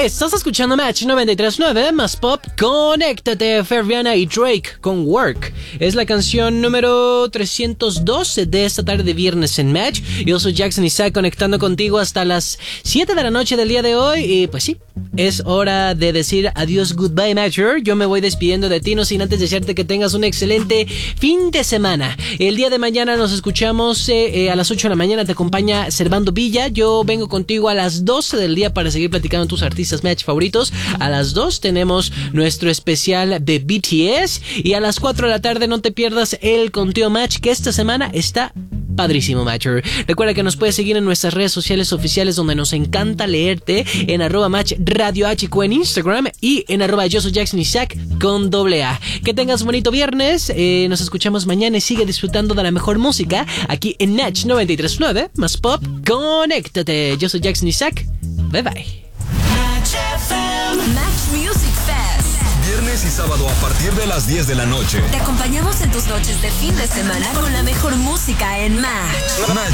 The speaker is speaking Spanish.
Estás escuchando Match 93.9 más pop. Conéctate, Ferriana y Drake con Work. Es la canción número 312 de esta tarde de viernes en Match. Yo soy Jackson Isaac, conectando contigo hasta las 7 de la noche del día de hoy. Y pues sí, es hora de decir adiós, goodbye Matcher. Yo me voy despidiendo de ti, no sin antes desearte que tengas un excelente fin de semana. El día de mañana nos escuchamos a las 8 de la mañana. Te acompaña Servando Villa. Yo vengo contigo a las 12 del día para seguir platicando tus artistas Match favoritos. A las 2 tenemos nuestro especial de BTS. Y a las 4 de la tarde no te pierdas el conteo Match, que esta semana está padrísimo, Matcher. Recuerda que nos puedes seguir en nuestras redes sociales oficiales, donde nos encanta leerte, en @Match Radio HQ en Instagram y en @Yo soy Jackson Isaac con AA. Que tengas bonito viernes. Nos escuchamos mañana y sigue disfrutando de la mejor música aquí en Match 93.9 más pop. Conéctate. Yo soy Jackson Isaac. Bye bye. Match Music Fest. Viernes y sábado a partir de las 10 de la noche. Te acompañamos en tus noches de fin de semana con la mejor música en Match. Match